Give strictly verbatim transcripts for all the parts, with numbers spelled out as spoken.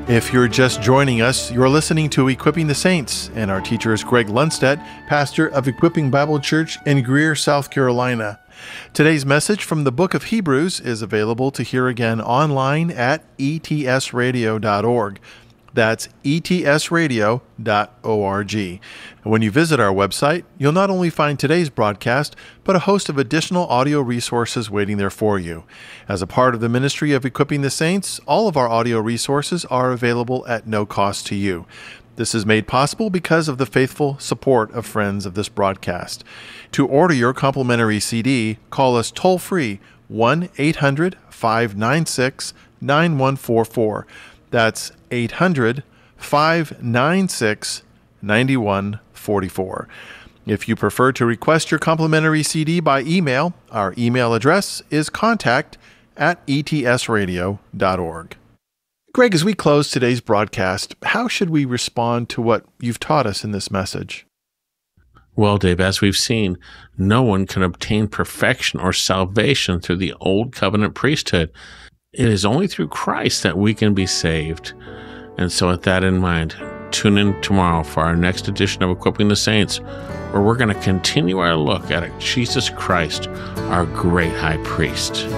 If you're just joining us, you're listening to Equipping the Saints, and our teacher is Greg Lundstedt, pastor of Equipping Bible Church in Greer, South Carolina. Today's message from the book of Hebrews is available to hear again online at e t s radio dot org. That's e t s radio dot org. When you visit our website, you'll not only find today's broadcast, but a host of additional audio resources waiting there for you. As a part of the ministry of Equipping the Saints, all of our audio resources are available at no cost to you. This is made possible because of the faithful support of friends of this broadcast. To order your complimentary C D, call us toll-free one eight hundred five nine six nine one four four. That's eight hundred five nine six nine one four four. If you prefer to request your complimentary C D by email, our email address is contact at e t s radio dot org. Greg, as we close today's broadcast, how should we respond to what you've taught us in this message? Well, Dave, as we've seen, no one can obtain perfection or salvation through the old covenant priesthood. It is only through Christ that we can be saved. And so with that in mind, tune in tomorrow for our next edition of Equipping the Saints, where we're going to continue our look at Jesus Christ, our great high priest.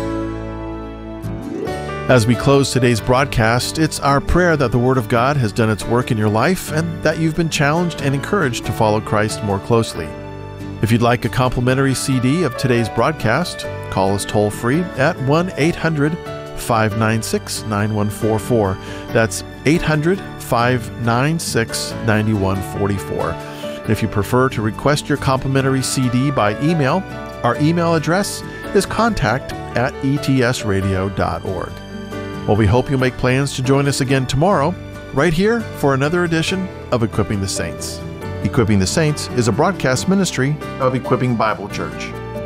As we close today's broadcast, it's our prayer that the Word of God has done its work in your life and that you've been challenged and encouraged to follow Christ more closely. If you'd like a complimentary C D of today's broadcast, call us toll-free at one eight hundred five nine six nine one four four. That's eight hundred five nine six nine one four four. If you prefer to request your complimentary C D by email, our email address is contact at e t s radio dot org. Well, we hope you'll make plans to join us again tomorrow, right here for another edition of Equipping the Saints. Equipping the Saints is a broadcast ministry of Equipping Bible Church.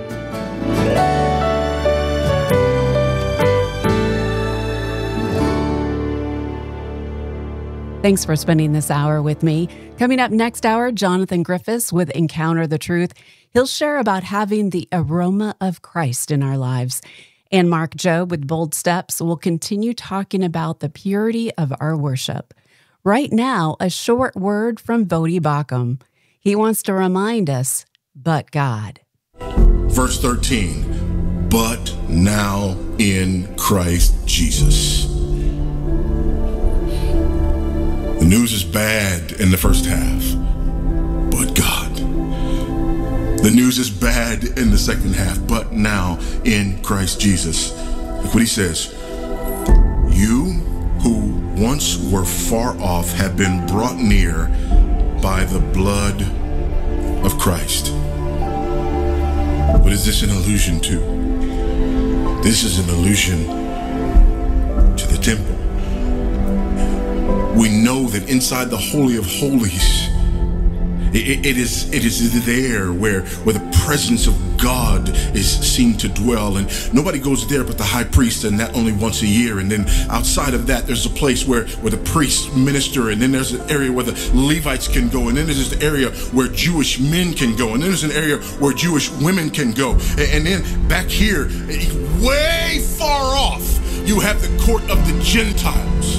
Thanks for spending this hour with me. Coming up next hour, Jonathan Griffiths with Encounter the Truth. He'll share about having the aroma of Christ in our lives. And Mark Jobe with Bold Steps will continue talking about the purity of our worship. Right now, a short word from Voddie Baucham. He wants to remind us, but God. Verse thirteen, but now in Christ Jesus. The news is bad in the first half, but God. The news is bad in the second half, but now in Christ Jesus. Look what he says. You who once were far off have been brought near by the blood of Christ. What is this an allusion to? This is an allusion to the temple. We know that inside the Holy of Holies, it, it is it is there where, where the presence of God is seen to dwell. And nobody goes there but the high priest, and that only once a year. And then outside of that, there's a place where, where the priests minister. And then there's an area where the Levites can go. And then there's this area where Jewish men can go. And then there's an area where Jewish women can go. And, and then back here, way far off, you have the court of the Gentiles.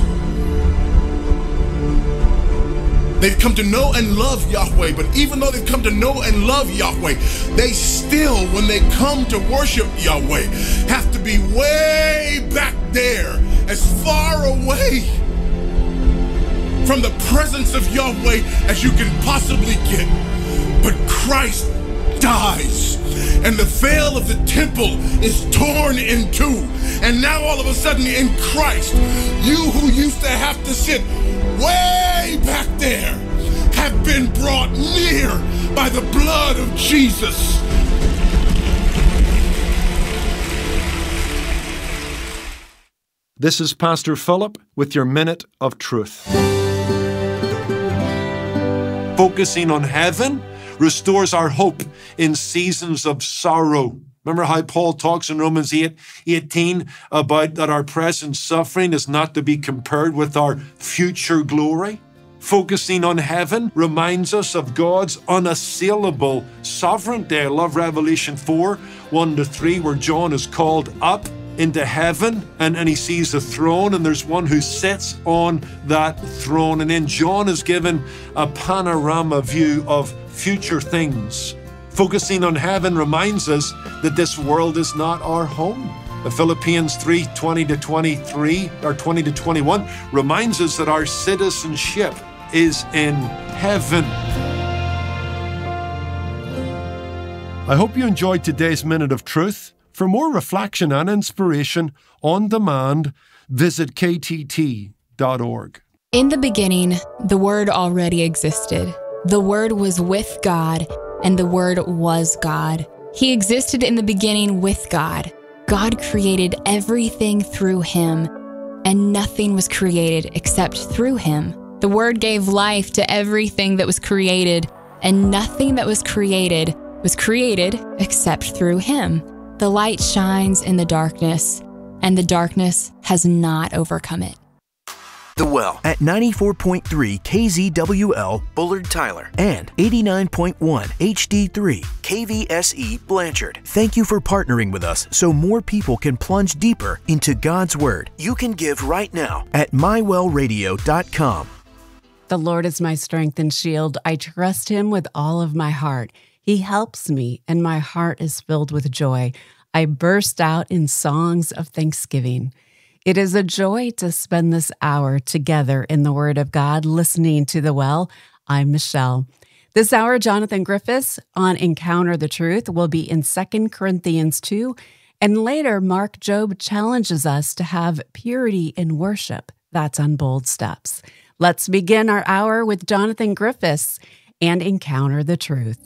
They've come to know and love Yahweh, but even though they've come to know and love Yahweh, they still, when they come to worship Yahweh, have to be way back there, as far away from the presence of Yahweh as you can possibly get. But Christ dies, and the veil of the temple is torn in two. And now all of a sudden in Christ, you who used to have to sit way back there have been brought near by the blood of Jesus. This is Pastor Philip with your Minute of Truth. Focusing on heaven restores our hope in seasons of sorrow. Remember how Paul talks in Romans eight eighteen about that our present suffering is not to be compared with our future glory? Focusing on heaven reminds us of God's unassailable sovereignty. I love Revelation four, one to three, where John is called up into heaven, and, and he sees a throne, and there's one who sits on that throne. And then John is given a panorama view of future things. Focusing on heaven reminds us that this world is not our home. Philippians three, twenty to twenty-three, or twenty to twenty-one, reminds us that our citizenship is in heaven. I hope you enjoyed today's Minute of Truth. For more reflection and inspiration on demand, visit k t t dot org. In the beginning, the Word already existed. The Word was with God, and the Word was God. He existed in the beginning with God. God created everything through Him, and nothing was created except through Him. The Word gave life to everything that was created, and nothing that was created was created except through Him. The light shines in the darkness, and the darkness has not overcome it. The Well at ninety-four point three K Z W L Bullard Tyler and eighty-nine point one H D three K V S E Blanchard. Thank you for partnering with us so more people can plunge deeper into God's Word. You can give right now at my well radio dot com. The Lord is my strength and shield. I trust Him with all of my heart. He helps me, and my heart is filled with joy. I burst out in songs of thanksgiving. It is a joy to spend this hour together in the Word of God, listening to The Well. I'm Michelle. This hour, Jonathan Griffiths on Encounter the Truth will be in Second Corinthians two, and later Mark Jobe challenges us to have purity in worship. That's on Bold Steps. Let's begin our hour with Jonathan Griffiths and Encounter the Truth.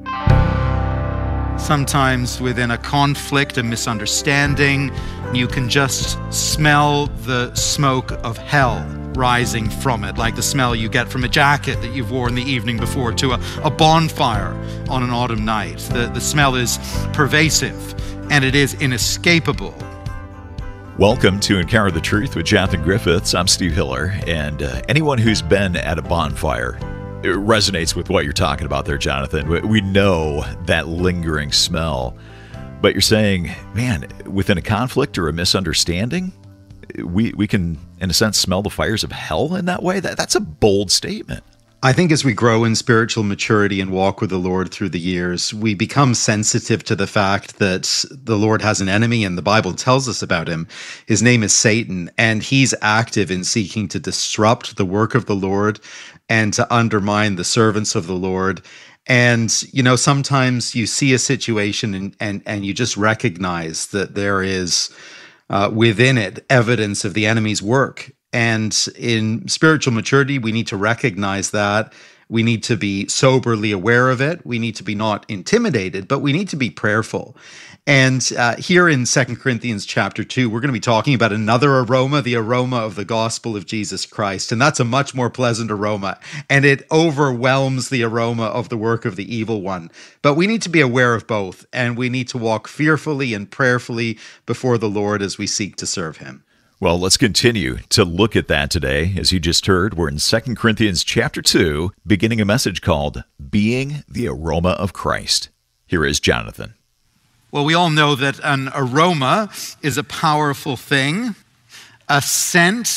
Sometimes within a conflict, a misunderstanding, you can just smell the smoke of hell rising from it, like the smell you get from a jacket that you've worn the evening before to a, a bonfire on an autumn night. The, the smell is pervasive, and it is inescapable. Welcome to Encounter the Truth with Jonathan Griffiths. I'm Steve Hiller, and uh, anyone who's been at a bonfire, it resonates with what you're talking about there, Jonathan. We know that lingering smell. But you're saying, man, within a conflict or a misunderstanding, we we can, in a sense, smell the fires of hell in that way? That, that's a bold statement. I think as we grow in spiritual maturity and walk with the Lord through the years, we become sensitive to the fact that the Lord has an enemy, and the Bible tells us about him. His name is Satan, and he's active in seeking to disrupt the work of the Lord and to undermine the servants of the Lord. And, you know, sometimes you see a situation and and, and you just recognize that there is uh, within it evidence of the enemy's work. And in spiritual maturity, we need to recognize that. We need to be soberly aware of it. We need to be not intimidated, but we need to be prayerful. And uh, here in Second Corinthians chapter two, we're going to be talking about another aroma, the aroma of the gospel of Jesus Christ. And that's a much more pleasant aroma, and it overwhelms the aroma of the work of the evil one. But we need to be aware of both, and we need to walk fearfully and prayerfully before the Lord as we seek to serve him. Well, let's continue to look at that today. As you just heard, we're in Second Corinthians chapter two, beginning a message called Being the Aroma of Christ. Here is Jonathan. Well, we all know that an aroma is a powerful thing. A scent